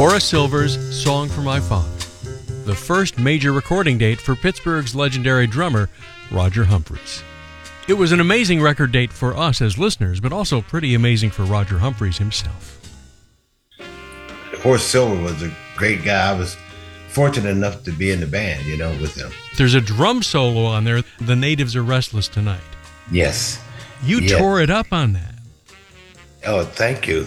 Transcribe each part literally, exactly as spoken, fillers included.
Horace Silver's Song for My Father, the first major recording date for Pittsburgh's legendary drummer, Roger Humphries. It was an amazing record date for us as listeners, but also pretty amazing for Roger Humphries himself. Horace Silver was a great guy. I was fortunate enough to be in the band, you know, with him. There's a drum solo on there, The Natives Are Restless Tonight. Yes. You yeah. tore it up on that. Oh, thank you.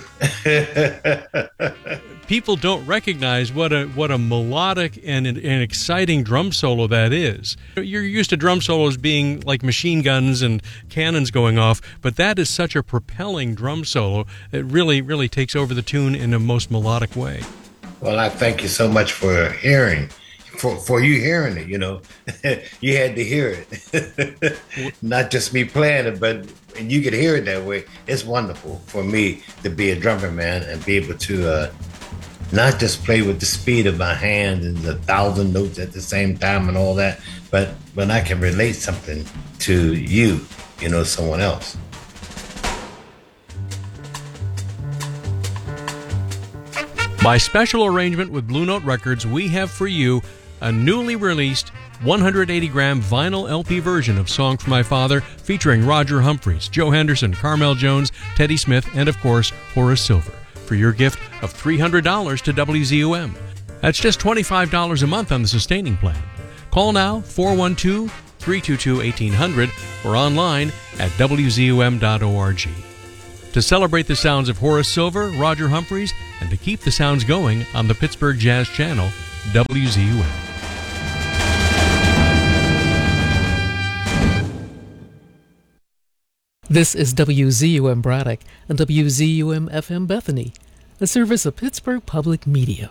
People don't recognize what a what a melodic and an, an exciting drum solo that is. You're used to drum solos being like machine guns and cannons going off, but that is such a propelling drum solo. It really, really takes over the tune in a most melodic way. Well, I thank you so much for hearing, for for you hearing it, you know. You had to hear it. Not just me playing it, but and you could hear it that way. It's wonderful for me to be a drummer, man, and be able to uh, not just play with the speed of my hand and a thousand notes at the same time and all that, but when I can relate something to you, you know, someone else. By special arrangement with Blue Note Records, we have for you a newly released one hundred eighty gram vinyl L P version of Song for My Father featuring Roger Humphries, Joe Henderson, Carmel Jones, Teddy Smith, and of course, Horace Silver for your gift of three hundred dollars to W Z U M. That's just twenty-five dollars a month on the sustaining plan. Call now, four one two, three two two, one eight hundred or online at W Z U M dot org. To celebrate the sounds of Horace Silver, Roger Humphries, and to keep the sounds going on the Pittsburgh Jazz Channel, W Z U M. This is W Z U M Braddock and W Z U M F M Bethany, a service of Pittsburgh Public Media.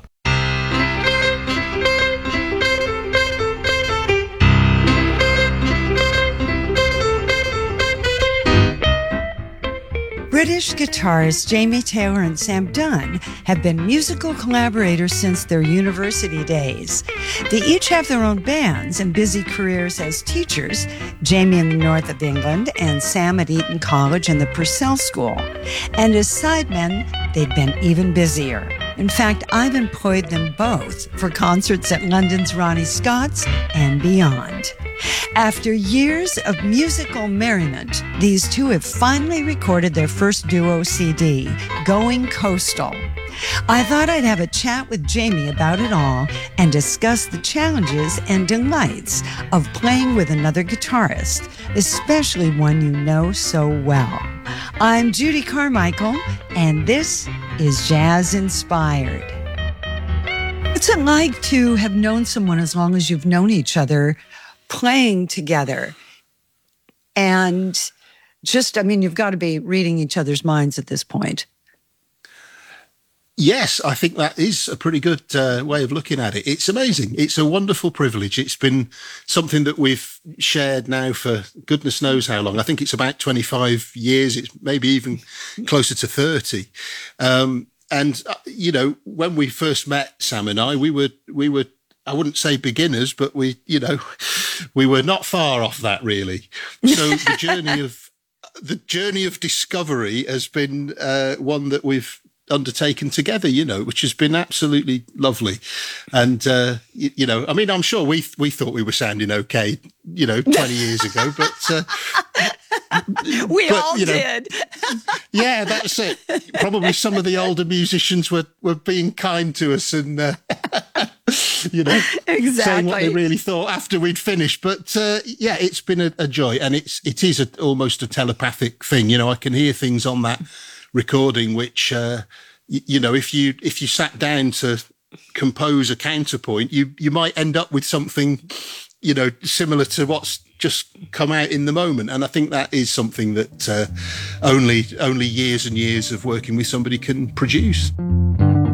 British guitarists Jamie Taylor and Sam Dunn have been musical collaborators since their university days. They each have their own bands and busy careers as teachers, Jamie in the north of England and Sam at Eton College and the Purcell School. And as sidemen, they've been even busier. In fact, I've employed them both for concerts at London's Ronnie Scott's and beyond. After years of musical merriment, these two have finally recorded their first duo C D, Going Coastal. I thought I'd have a chat with Jamie about it all and discuss the challenges and delights of playing with another guitarist, especially one you know so well. I'm Judy Carmichael, and this is Jazz Inspired. What's it like to have known someone as long as you've known each other, playing together? And just, I mean, you've got to be reading each other's minds at this point. Yes, I think that is a pretty good uh, way of looking at it. It's amazing. It's a wonderful privilege. It's been something that we've shared now for goodness knows how long. I think it's about twenty-five years. It's maybe even closer to thirty. Um, and, uh, you know, when we first met, Sam and I, we were, we were, I wouldn't say beginners, but we, you know, we were not far off that really. So the journey of, the journey of discovery has been uh, one that we've undertaken together, you know, which has been absolutely lovely. And, uh, you, you know, I mean, I'm sure we we thought we were sounding okay, you know, twenty years ago, but... Uh, we but, all you know, did. Yeah, that's it. Probably some of the older musicians were, were being kind to us and, uh, you know, exactly. saying what they really thought after we'd finished. But, uh, yeah, it's been a, a joy. And it's, it is a, almost a telepathic thing. You know, I can hear things on that recording, which, uh, you, you know, if you if you sat down to compose a counterpoint, you you might end up with something, you know, similar to what's just come out in the moment. And I think that is something that uh, only only years and years of working with somebody can produce.